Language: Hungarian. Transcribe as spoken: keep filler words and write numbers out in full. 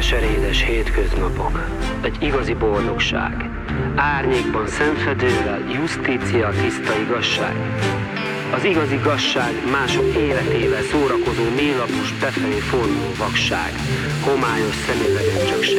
Keserédes hétköznapok, egy igazi boldogság. Árnyékban szemfedővel, justícia, tiszta igazság. Az igazi igazság mások életével szórakozó mélapos befelé forduló vakság. Homályos szemüvegen csak